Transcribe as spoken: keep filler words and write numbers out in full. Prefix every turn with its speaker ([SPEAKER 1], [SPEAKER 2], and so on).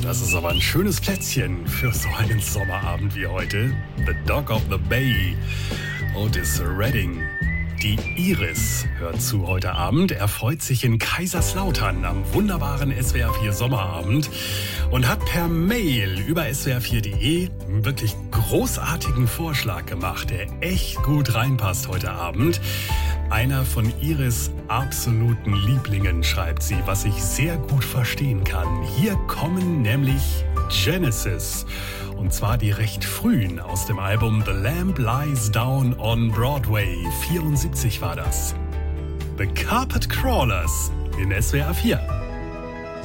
[SPEAKER 1] Das ist aber ein schönes Plätzchen für so einen Sommerabend wie heute. The Dog of the Bay, Otis Redding. Die Iris hört zu heute Abend. Er freut sich in Kaiserslautern am wunderbaren S W R vier Sommerabend und hat per Mail über S W R vier punkt de einen wirklich großartigen Vorschlag gemacht, der echt gut reinpasst heute Abend. Einer von Iris absoluten Lieblingen, schreibt sie, was ich sehr gut verstehen kann. Hier kommen nämlich Genesis. Und zwar die recht frühen aus dem Album The Lamb Lies Down on Broadway. vierundsiebzig war das. The Carpet Crawlers in S W R vier.